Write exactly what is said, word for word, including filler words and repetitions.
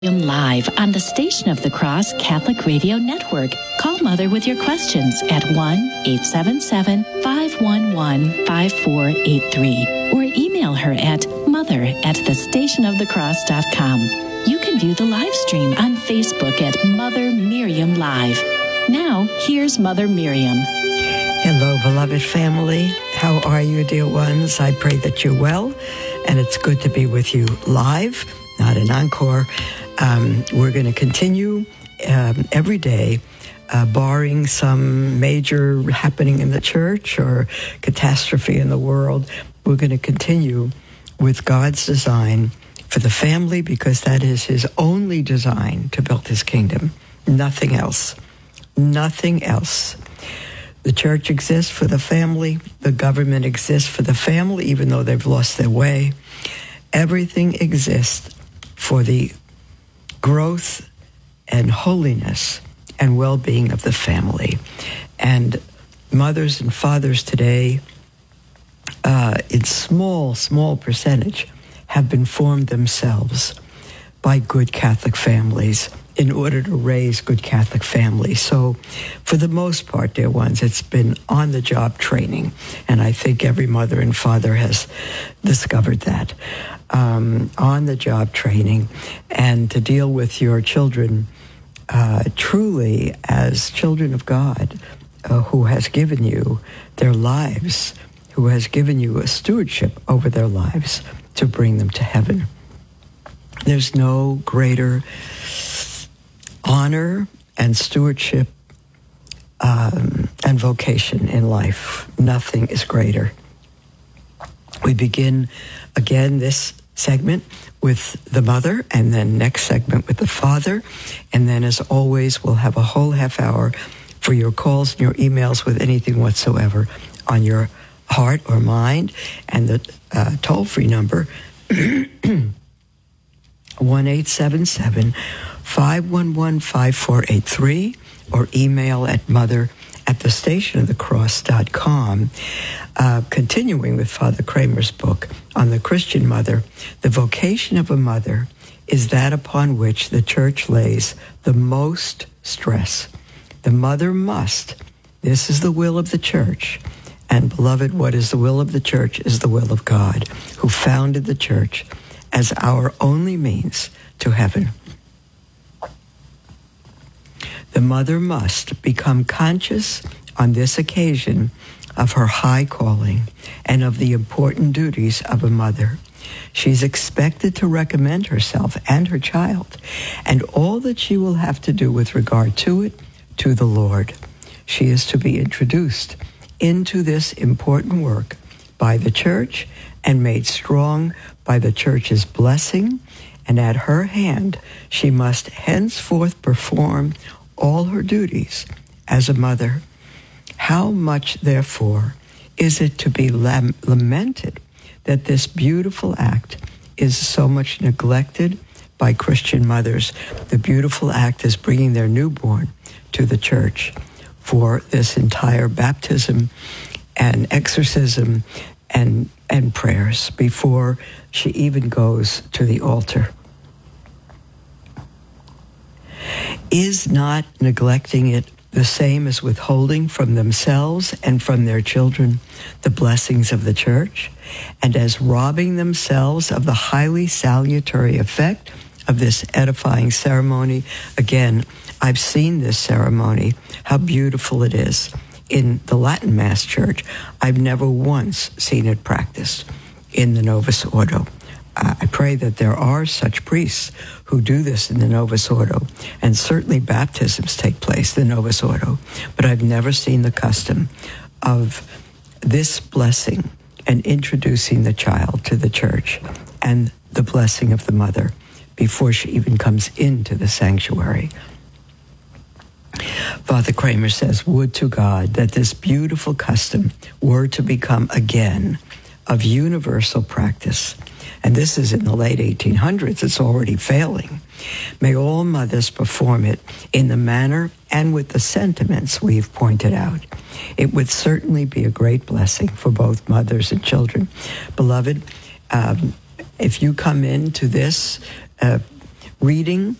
Live on the Station of the Cross Catholic Radio Network. Call Mother with your questions at one eight seven seven, five one one, five four eight three or email her at mother at the station of the cross dot com. You can view the live stream on Facebook at Mother Miriam Live. Now, here's Mother Miriam. Hello, beloved family. How are you, dear ones? I pray that you're well, and it's good to be with you live, not an encore. Um, we're going to continue um, every day, uh, barring some major happening in the church or catastrophe in the world. We're going to continue with God's design for the family, because that is his only design to build his kingdom. Nothing else. Nothing else. The church exists for the family. The government exists for the family, even though they've lost their way. Everything exists for the growth and holiness and well-being of the family. And mothers and fathers today, uh, in small, small percentage, have been formed themselves by good Catholic families in order to raise good Catholic families. So for the most part, dear ones, it's been on-the-job training. And I think every mother and father has discovered that. Um, on-the-job training, and to deal with your children uh, truly as children of God, uh, who has given you their lives, who has given you a stewardship over their lives to bring them to heaven. There's no greater honor and stewardship um, and vocation in life. Nothing is greater. We begin again this segment with the mother, and then next segment with the father. And then, as always, we'll have a whole half hour for your calls and your emails with anything whatsoever on your heart or mind. And the uh, toll-free number, one eight seven seven, five one one, five four eight three, or email at mother at the station of the cross dot com. Uh, continuing with Father Kramer's book on the Christian mother, the vocation of a mother is that upon which the church lays the most stress. The mother must. This is the will of the church. And beloved, what is the will of the church is the will of God, who founded the church as our only means to heaven. The mother must become conscious on this occasion of her high calling and of the important duties of a mother. She's expected to recommend herself and her child and all that she will have to do with regard to it to the Lord. She is to be introduced into this important work by the church and made strong by the church's blessing, and at her hand she must henceforth perform all her duties as a mother. How much, therefore, is it to be lam- lamented that this beautiful act is so much neglected by Christian mothers? The beautiful act is bringing their newborn to the church for this entire baptism and exorcism and, and prayers before she even goes to the altar. Is not neglecting it the same as withholding from themselves and from their children the blessings of the church, and as robbing themselves of the highly salutary effect of this edifying ceremony? Again, I've seen this ceremony, how beautiful it is in the Latin Mass Church. I've never once seen it practiced in the Novus Ordo. Uh, I pray that there are such priests who do this in the Novus Ordo, and certainly baptisms take place in the Novus Ordo, but I've never seen the custom of this blessing and introducing the child to the church and the blessing of the mother before she even comes into the sanctuary. Father Kramer says, would to God that this beautiful custom were to become again of universal practice. And this is in the late eighteen hundreds. It's already failing. May all mothers perform it in the manner and with the sentiments we've pointed out. It would certainly be a great blessing for both mothers and children. Beloved, um, if you come into this uh, reading